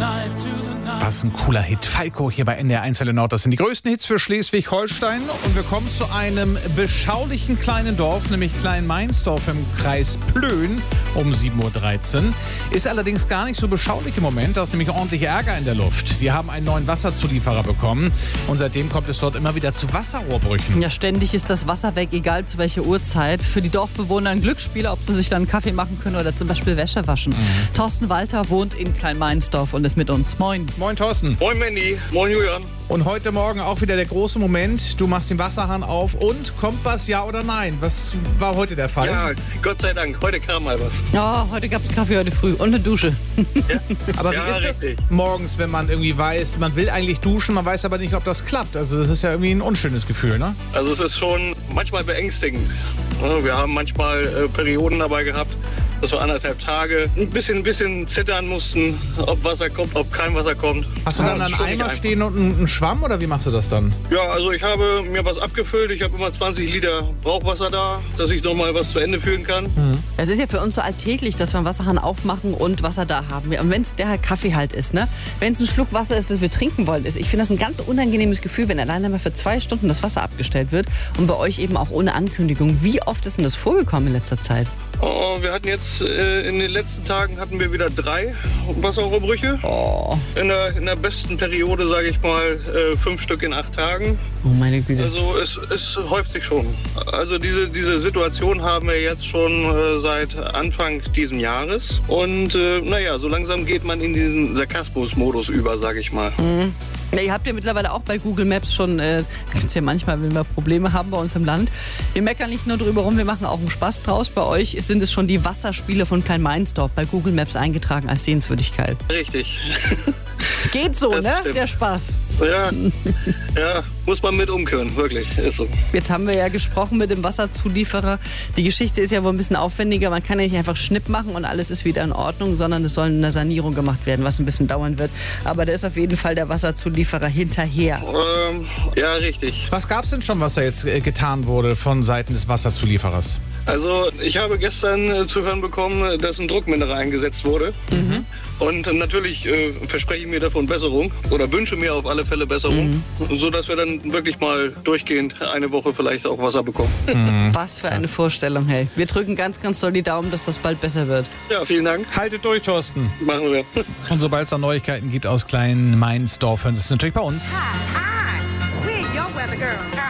Was ein cooler Hit. Falco hier bei NDR 1 Welle Nord. Das sind die größten Hits für Schleswig-Holstein. Und wir kommen zu einem beschaulichen kleinen Dorf, nämlich Klein-Meinsdorf im Kreis Plön um 7.13 Uhr. Ist allerdings gar nicht so beschaulich im Moment. Da ist nämlich ordentlich Ärger in der Luft. Wir haben einen neuen Wasserzulieferer bekommen. Und seitdem kommt es dort immer wieder zu Wasserrohrbrüchen. Ja, ständig ist das Wasser weg, egal zu welcher Uhrzeit. Für die Dorfbewohner ein Glücksspiel, ob sie sich dann einen Kaffee machen können oder zum Beispiel Wäsche waschen. Thorsten Walter wohnt in Klein-Meinsdorf und ist mit uns. Moin. Moin Thorsten. Moin Mandy, moin Julian. Und heute Morgen auch wieder der große Moment. Du machst den Wasserhahn auf und kommt was, ja oder nein? Was war heute der Fall? Ja, Gott sei Dank, heute kam mal was. Ja, heute gab es Kaffee, heute früh und eine Dusche. Ja? Aber ja, wie ist das richtig. morgens, wenn man irgendwie weiß, man will eigentlich duschen, man weiß aber nicht, ob das klappt? Also das ist ja irgendwie ein unschönes Gefühl, ne? Also es ist schon manchmal beängstigend. Wir haben manchmal Perioden dabei gehabt, dass wir 1,5 Tage ein bisschen zittern mussten, ob Wasser kommt, ob kein Wasser kommt. Hast du dann das einen ist schon Eimer nicht stehen und einen Schwamm oder wie machst du das dann? Ja, also ich habe mir was abgefüllt. Ich habe immer 20 Liter Brauchwasser da, dass ich noch mal was zu Ende führen kann. Es ist ja für uns so alltäglich, dass wir einen Wasserhahn aufmachen und Wasser da haben. Und wenn es der Kaffee halt ist, ne? Wenn es ein Schluck Wasser ist, das wir trinken wollen, ist. Ich finde das ein ganz unangenehmes Gefühl, wenn alleine mal für 2 Stunden das Wasser abgestellt wird und bei euch eben auch ohne Ankündigung. Wie oft ist denn das vorgekommen in letzter Zeit? Wir hatten jetzt in den letzten Tagen hatten wir wieder 3 Wasserrohrbrüche. Oh, In der besten Periode, sage ich mal, 5 Stück in 8 Tagen. oh meine Güte. Also es häuft sich schon. Also diese Situation haben wir jetzt schon seit Anfang diesen Jahres. Und so langsam geht man in diesen Sarkasmus-Modus über, sage ich mal. Ja, ihr habt ja mittlerweile auch bei Google Maps schon, gibt's ja manchmal, wenn wir Probleme haben bei uns im Land. Wir meckern nicht nur drüber rum, wir machen auch einen Spaß draus. Bei euch sind es schon die Wasserspiele von Klein-Meinsdorf bei Google Maps eingetragen als Sehenswürdigkeit. Richtig. Geht so, Das ne? stimmt. Der Spaß. Ja, muss man mit umkönnen, wirklich, ist so. Jetzt haben wir ja gesprochen mit dem Wasserzulieferer. Die Geschichte ist ja wohl ein bisschen aufwendiger. Man kann ja nicht einfach Schnipp machen und alles ist wieder in Ordnung, sondern es soll eine Sanierung gemacht werden, was ein bisschen dauern wird. Aber da ist auf jeden Fall der Wasserzulieferer hinterher. Ja, richtig. Was gab's denn schon, was da jetzt getan wurde von Seiten des Wasserzulieferers? Also ich habe gestern zu hören bekommen, dass ein Druckmineral eingesetzt wurde. Und natürlich verspreche ich mir davon Besserung oder wünsche mir auf alle Fälle Besserung, sodass wir dann wirklich mal durchgehend eine Woche vielleicht auch Wasser bekommen. Was für eine Vorstellung, hey. Wir drücken ganz, ganz doll die Daumen, dass das bald besser wird. Ja, vielen Dank. Haltet durch, Thorsten. Machen wir. Und sobald es da Neuigkeiten gibt aus Klein-Meinsdorf, hören Sie es natürlich bei uns. Hi, we're your weather girl.